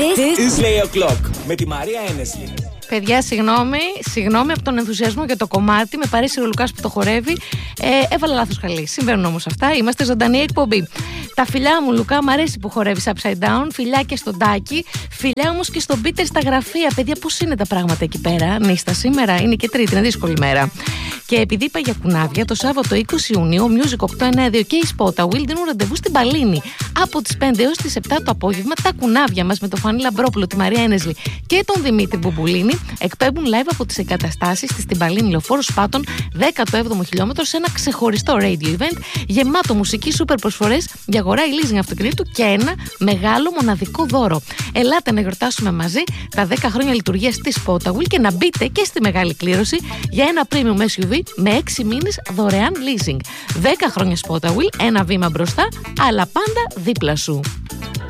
This is Lay O'Clock με τη Μαρία Ένεσλι. Παιδιά, συγγνώμη από τον ενθουσιασμό για το κομμάτι. Με παρέσει ο Λουκάς που το χορεύει. Έβαλα λάθος χαλί. Συμβαίνουν όμως αυτά. Είμαστε ζωντανή εκπομπή. Τα φιλιά μου, Λουκά, μου αρέσει που χορεύεις upside down. Φιλιά και στον Τάκη. Φιλιά όμως και στον Πίτερ στα γραφεία. Παιδιά, πώς είναι τα πράγματα εκεί πέρα? Νύστα σήμερα, είναι και Τρίτη, είναι δύσκολη μέρα. Και επειδή είπα για κουνάβια, το Σάββατο 20 Ιουνίου, ο Music 892 και η Σπότα Will δίνουν ραντεβού στην Παλίνη. Από τις 5 έως τις 7 το απόγευμα, τα κουνάβια μας με τον Φανή Λαμπρόπουλο, τη Μαρία Ένεσλι και τον Δημήτρη Μπουμπουλίνη εκπέμπουν live από τις εγκαταστάσεις της στην Παλίνη Λεωφόρου Σπάτων, 17ο χιλιόμετρο, σε ένα ξεχωριστό radio event γεμάτο μουσική, σούπερ προσφορές για αγορά ή leasing αυτοκινήτου και ένα μεγάλο μοναδικό δώρο. Ελάτε να γιορτάσουμε μαζί τα 10 χρόνια λειτουργίας της Σπότα Will και να μπείτε και στη μεγάλη κλήρωση για ένα premium SUV με 6 μήνες δωρεάν leasing. 10 χρόνια Σπότα Will, ένα βήμα μπροστά, αλλά πάντα δίπλα σου.